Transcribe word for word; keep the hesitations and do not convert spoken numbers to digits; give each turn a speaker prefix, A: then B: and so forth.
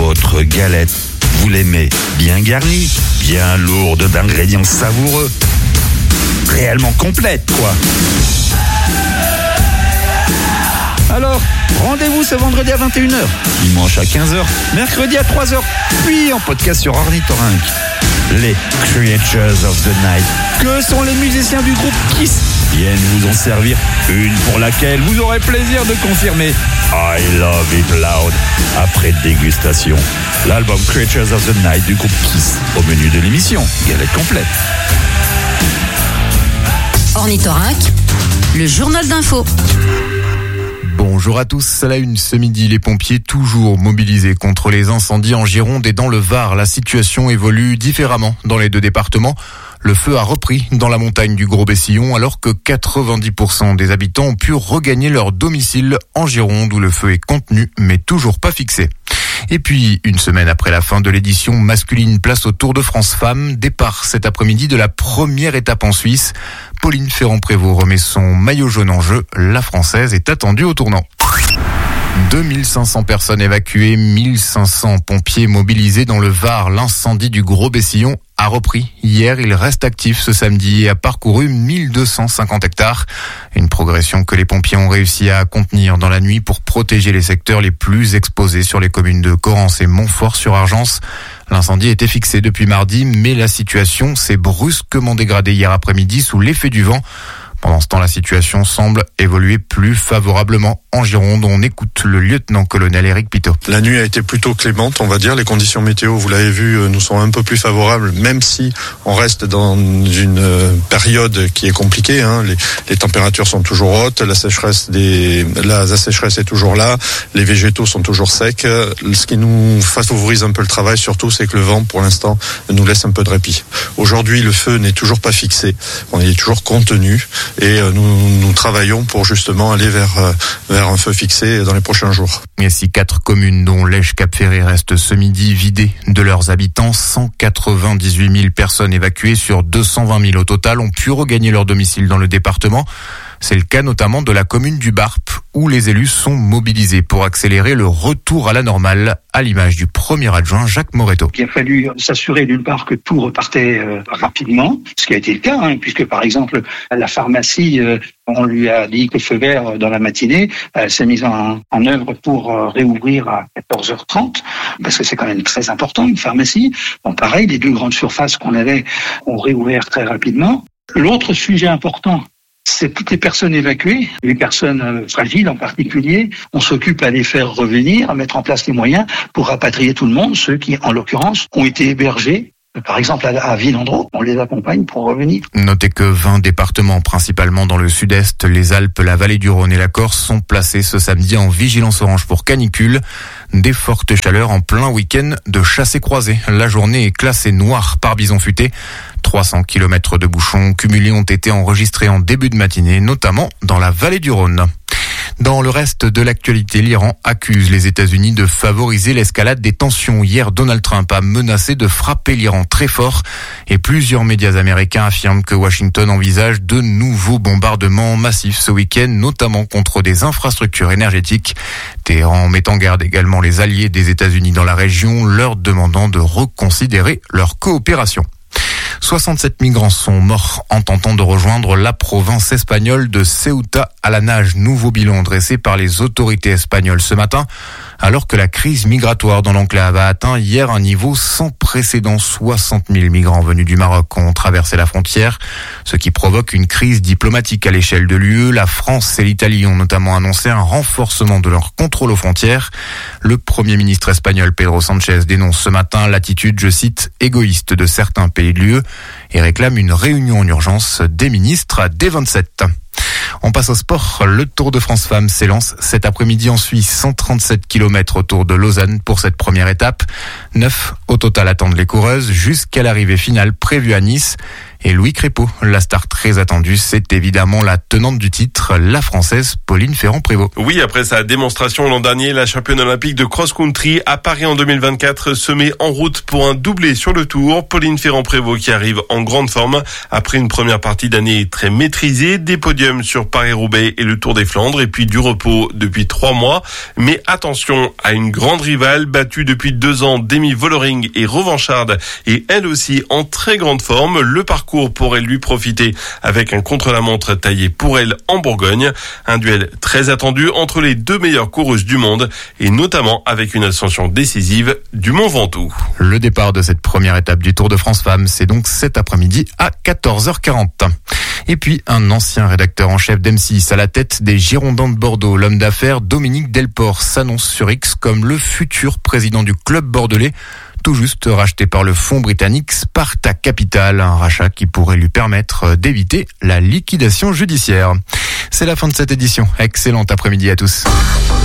A: Votre galette, vous l'aimez bien garnie, bien lourde d'ingrédients savoureux, réellement complète, quoi. Alors, rendez-vous ce vendredi à vingt et une heures, dimanche à quinze heures, mercredi à trois heures, puis en podcast sur Ornithorynque. Les Creatures of the Night, que sont les musiciens du groupe Kiss, viennent vous en servir une pour laquelle vous aurez plaisir de confirmer I Love It Loud après dégustation. L'album Creatures of the Night du groupe Kiss au menu de l'émission. Galette complète.
B: Ornithorynque, le journal d'info.
C: Bonjour à tous, à la une ce midi, les pompiers toujours mobilisés contre les incendies en Gironde et dans le Var. La situation évolue différemment dans les deux départements. Le feu a repris dans la montagne du Gros-Bessillon alors que quatre-vingt-dix pour cent des habitants ont pu regagner leur domicile en Gironde où le feu est contenu mais toujours pas fixé. Et puis, une semaine après la fin de l'édition masculine, place au Tour de France Femmes. Départ cet après-midi de la première étape en Suisse. Pauline Ferrand-Prévot remet son maillot jaune en jeu. La Française est attendue au tournant. deux mille cinq cents personnes évacuées, mille cinq cents pompiers mobilisés dans le Var. L'incendie du Gros-Bessillon a repris hier. Il reste actif ce samedi et a parcouru mille deux cent cinquante hectares. Une progression que les pompiers ont réussi à contenir dans la nuit pour protéger les secteurs les plus exposés sur les communes de Corrence et Montfort-sur-Argence. L'incendie était fixé depuis mardi, mais la situation s'est brusquement dégradée hier après-midi sous l'effet du vent. Pendant ce temps, la situation semble évoluer plus favorablement en Gironde. On écoute le lieutenant-colonel Éric Pitot.
D: La nuit a été plutôt clémente, on va dire. Les conditions météo, vous l'avez vu, nous sont un peu plus favorables, même si on reste dans une période qui est compliquée. Hein. Les, les températures sont toujours hautes, la sécheresse des, la, la sécheresse est toujours là, les végétaux sont toujours secs. Ce qui nous favorise un peu le travail, surtout, c'est que le vent, pour l'instant, nous laisse un peu de répit. Aujourd'hui, le feu n'est toujours pas fixé, on est toujours contenu. Et nous, nous travaillons pour justement aller vers, vers un feu fixé dans les prochains jours.
C: Et si quatre communes dont Lège-Cap-Ferré restent ce midi vidées de leurs habitants, cent quatre-vingt-dix-huit mille personnes évacuées sur deux cent vingt mille au total ont pu regagner leur domicile dans le département. C'est le cas notamment de la commune du Barp, où les élus sont mobilisés pour accélérer le retour à la normale, à l'image du premier adjoint Jacques Moretto.
E: Il a fallu s'assurer d'une part que tout repartait euh, rapidement, ce qui a été le cas, hein, puisque par exemple la pharmacie, euh, on lui a dit que feu vert dans la matinée, elle s'est mise en, en œuvre pour euh, réouvrir à quatorze heures trente, parce que c'est quand même très important une pharmacie. Bon, pareil, les deux grandes surfaces qu'on avait ont réouvert très rapidement. L'autre sujet important, c'est toutes les personnes évacuées, les personnes fragiles en particulier. On s'occupe à les faire revenir, à mettre en place les moyens pour rapatrier tout le monde, ceux qui, en l'occurrence, ont été hébergés. Par exemple, à Villandreau, on les accompagne pour revenir.
C: Notez que vingt départements, principalement dans le sud-est, les Alpes, la vallée du Rhône et la Corse, sont placés ce samedi en vigilance orange pour canicule. Des fortes chaleurs en plein week-end de chassé-croisé. La journée est classée noire par bison futé. trois cents kilomètres de bouchons cumulés ont été enregistrés en début de matinée, notamment dans la vallée du Rhône. Dans le reste de l'actualité, l'Iran accuse les États-Unis de favoriser l'escalade des tensions. Hier, Donald Trump a menacé de frapper l'Iran très fort et plusieurs médias américains affirment que Washington envisage de nouveaux bombardements massifs ce week-end, notamment contre des infrastructures énergétiques. Téhéran met en garde également les alliés des États-Unis dans la région, leur demandant de reconsidérer leur coopération. soixante-sept migrants sont morts en tentant de rejoindre la province espagnole de Ceuta à la nage. Nouveau bilan dressé par les autorités espagnoles ce matin, alors que la crise migratoire dans l'enclave a atteint hier un niveau sans précédent. soixante mille migrants venus du Maroc ont traversé la frontière, ce qui provoque une crise diplomatique à l'échelle de l'U E. La France et l'Italie ont notamment annoncé un renforcement de leur contrôle aux frontières. Le Premier ministre espagnol Pedro Sánchez dénonce ce matin l'attitude, je cite, égoïste de certains pays de l'U E et réclame une réunion en urgence des ministres des vingt-sept. On passe au sport. Le Tour de France Femmes s'élance cet après-midi en Suisse. cent trente-sept kilomètres autour de Lausanne pour cette première étape. Neuf au total attendent les coureuses jusqu'à l'arrivée finale prévue à Nice. et Louis Crépeau. La star très attendue, c'est évidemment la tenante du titre, la Française Pauline Ferrand-Prévot.
F: Oui, après sa démonstration l'an dernier, la championne olympique de cross-country à Paris en deux mille vingt-quatre se met en route pour un doublé sur le Tour. Pauline Ferrand-Prévot qui arrive en grande forme après une première partie d'année très maîtrisée, des podiums sur Paris-Roubaix et le Tour des Flandres et puis du repos depuis trois mois. Mais attention à une grande rivale battue depuis deux ans, Demi Vollering et revancharde et elle aussi en très grande forme. Le parcours pourrait lui profiter avec un contre-la-montre taillé pour elle en Bourgogne. Un duel très attendu entre les deux meilleures coureuses du monde et notamment avec une ascension décisive du Mont Ventoux.
C: Le départ de cette première étape du Tour de France Femmes, c'est donc cet après-midi à quatorze heures quarante. Et puis, un ancien rédacteur en chef d'M six à la tête des Girondins de Bordeaux, l'homme d'affaires Dominique Delport, s'annonce sur X comme le futur président du club bordelais, tout juste racheté par le fonds britannique Sparta Capital, un rachat qui pourrait lui permettre d'éviter la liquidation judiciaire. C'est la fin de cette édition. Excellent après-midi à tous.